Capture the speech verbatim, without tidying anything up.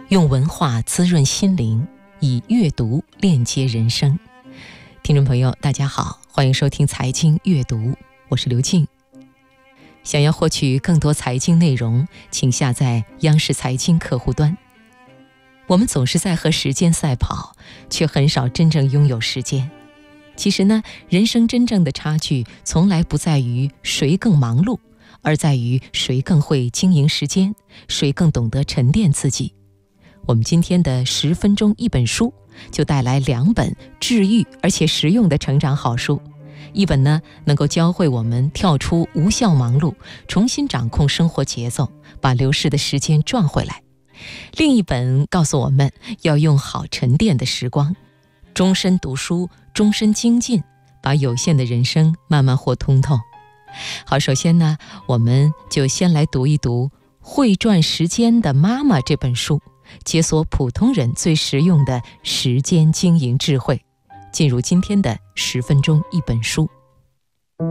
用文化滋润心灵，以阅读链接人生。听众朋友大家好，欢迎收听财经阅读，我是刘静。想要获取更多财经内容，请下载央视财经客户端。我们总是在和时间赛跑，却很少真正拥有时间。其实呢，人生真正的差距从来不在于谁更忙碌，而在于谁更会经营时间，谁更懂得沉淀自己。我们今天的十分钟一本书，就带来两本治愈而且实用的成长好书。一本呢，能够教会我们跳出无效忙碌，重新掌控生活节奏，把流逝的时间赚回来。另一本告诉我们要用好沉淀的时光，终身读书，终身精进，把有限的人生慢慢活通透。好，首先呢，我们就先来读一读《会赚时间的妈妈》这本书，解锁普通人最实用的时间经营智慧。进入今天的十分钟一本书。